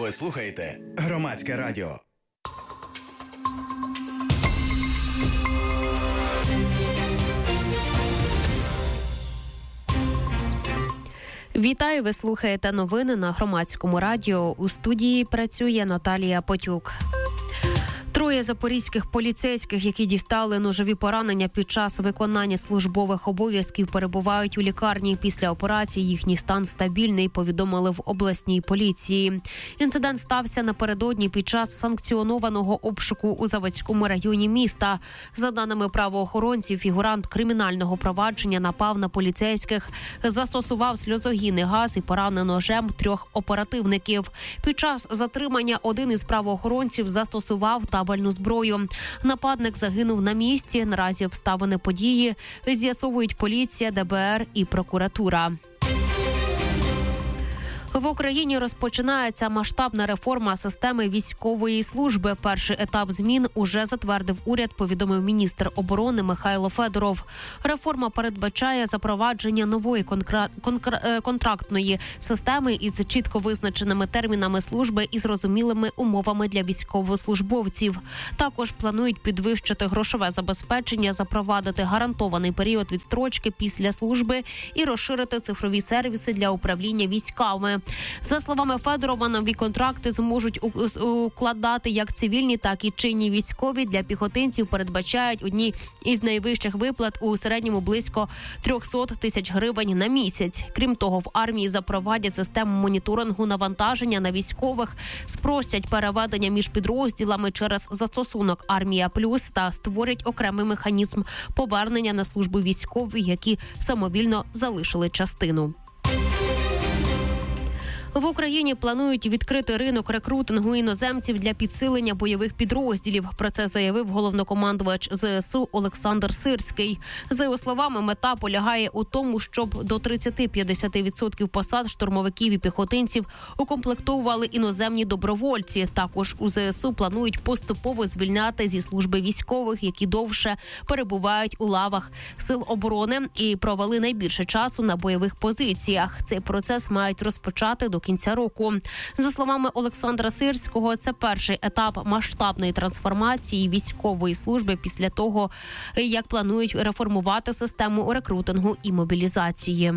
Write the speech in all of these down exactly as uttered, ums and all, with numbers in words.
Ви слухаєте Громадське радіо. Вітаю, ви слухаєте новини на Громадському радіо. У студії працює Наталія Потюк. Троє запорізьких поліцейських, які дістали ножові поранення під час виконання службових обов'язків, перебувають у лікарні. Після операції їхній стан стабільний, повідомили в обласній поліції. Інцидент стався напередодні під час санкціонованого обшуку у Заводському районі міста. За даними правоохоронців, фігурант кримінального провадження напав на поліцейських, застосував сльозогінний газ і поранив ножем трьох оперативників. Під час затримання один із правоохоронців застосував та зброю. Нападник загинув на місці. Наразі обставини події з'ясовують поліція, Де Бе Ер і прокуратура. В Україні розпочинається масштабна реформа системи військової служби. Перший етап змін уже затвердив уряд, повідомив міністр оборони Михайло Федоров. Реформа передбачає запровадження нової конкра... конкра... контрактної системи із чітко визначеними термінами служби і зрозумілими умовами для військовослужбовців. Також планують підвищити грошове забезпечення, запровадити гарантований період відстрочки після служби і розширити цифрові сервіси для управління військами. За словами Федорова, нові контракти зможуть укладати як цивільні, так і чинні військові. Для піхотинців передбачають одні із найвищих виплат, у середньому близько триста тисяч гривень на місяць. Крім того, в армії запровадять систему моніторингу навантаження на військових, спростять переведення між підрозділами через застосунок «Армія Плюс» та створять окремий механізм повернення на службу військових, які самовільно залишили частину. В Україні планують відкрити ринок рекрутингу іноземців для підсилення бойових підрозділів. Про це заявив головнокомандувач Зе Ес У Олександр Сирський. За його словами, мета полягає у тому, щоб до тридцять-п'ятдесят відсотків посад штурмовиків і піхотинців укомплектовували іноземні добровольці. Також у Зе Ес У планують поступово звільняти зі служби військових, які довше перебувають у лавах сил оборони і провели найбільше часу на бойових позиціях. Цей процес мають розпочати до кінця року. За словами Олександра Сирського, це перший етап масштабної трансформації військової служби після того, як планують реформувати систему рекрутингу і мобілізації.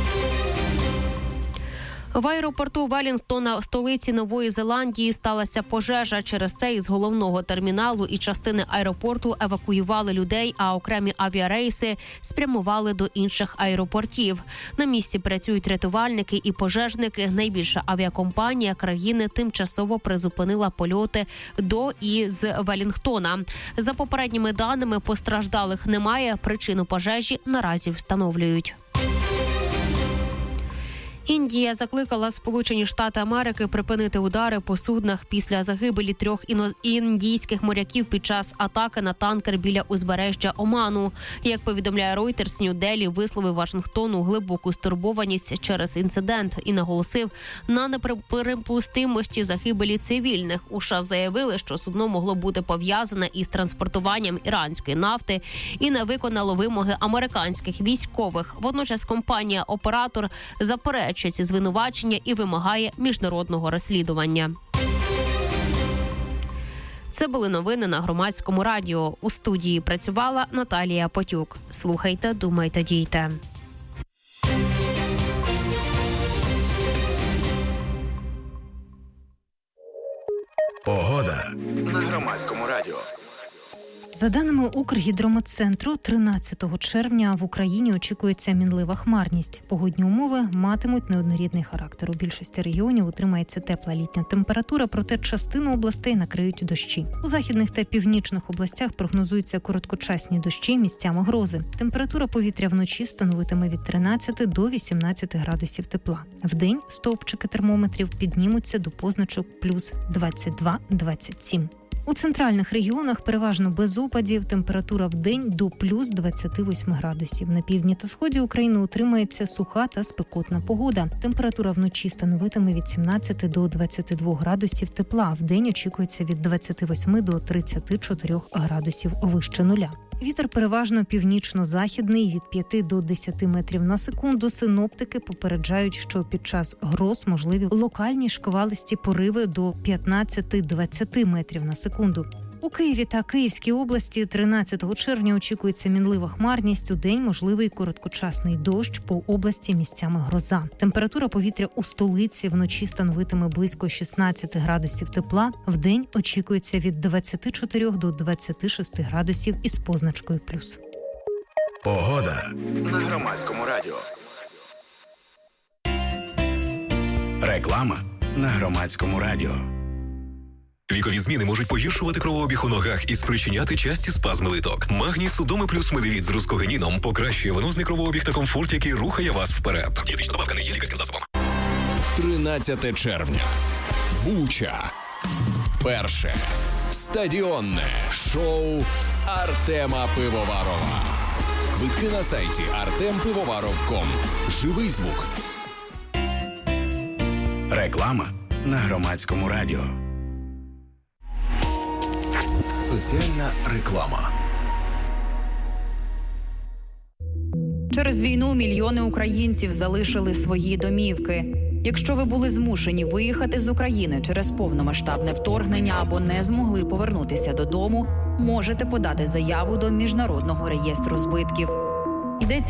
В аеропорту Велінгтона, столиці Нової Зеландії, сталася пожежа. Через це із головного терміналу і частини аеропорту евакуювали людей, а окремі авіарейси спрямували до інших аеропортів. На місці працюють рятувальники і пожежники. Найбільша авіакомпанія країни тимчасово призупинила польоти до і з Велінгтона. За попередніми даними, постраждалих немає. Причину пожежі наразі встановлюють. Індія закликала Сполучені Штати Америки припинити удари по суднах після загибелі трьох індійських моряків під час атаки на танкер біля узбережжя Оману. Як повідомляє Reuters, Нью-Делі висловив Вашингтону глибоку стурбованість через інцидент і наголосив на неприпустимості загибелі цивільних. У США заявили, що судно могло бути пов'язане із транспортуванням іранської нафти і не виконало вимоги американських військових. Водночас компанія-оператор заперечує ці звинувачення і вимагає міжнародного розслідування. Це були новини на Громадському радіо. У студії працювала Наталія Потюк. Слухайте, думайте, дійте. Погода на Громадському радіо. За даними Укргідрометцентру, тринадцятого червня в Україні очікується мінлива хмарність. Погодні умови матимуть неоднорідний характер. У більшості регіонів утримається тепла літня температура, проте частину областей накриють дощі. У західних та північних областях прогнозуються короткочасні дощі, місцями грози. Температура повітря вночі становитиме від тринадцяти до вісімнадцяти градусів тепла. Вдень стовпчики термометрів піднімуться до позначок плюс двадцять два - двадцять сім. У центральних регіонах переважно без опадів, температура в день до плюс двадцяти восьми градусів. На півдні та сході України утримається суха та спекотна погода. Температура вночі становитиме від сімнадцяти до двадцяти двох градусів тепла. В день очікується від двадцяти восьми до тридцяти чотирьох градусів вище нуля. Вітер переважно північно-західний від п'яти до десяти метрів на секунду. Синоптики попереджають, що під час гроз можливі локальні шквалисті пориви до п'ятнадцяти-двадцяти метрів на секунду. У Києві та Київській області тринадцятого червня очікується мінлива хмарність. Удень можливий короткочасний дощ, по області місцями гроза. Температура повітря у столиці вночі становитиме близько шістнадцяти градусів тепла. Вдень очікується від двадцяти чотирьох до двадцяти шести градусів із позначкою плюс. Погода на Громадському радіо. Реклама на Громадському радіо. Вікові зміни можуть погіршувати кровообіг у ногах і спричиняти часті спазми литок. Магній Судоми плюс медивіт з рускогенીном покращує венозний кровообіг та комфорт, який рухає вас вперед. Дієтична добавка не є лікарським засобом. тринадцяте червня. Буча. Перше стадіонне шоу Артема Пивоварова. Квитки на сайті артем пивоваров крапка ком. Живий звук. Реклама на Громадському радіо. Соціальна реклама. Через війну мільйони українців залишили свої домівки. Якщо ви були змушені виїхати з України через повномасштабне вторгнення або не змогли повернутися додому, можете подати заяву до Міжнародного реєстру збитків. Йдеться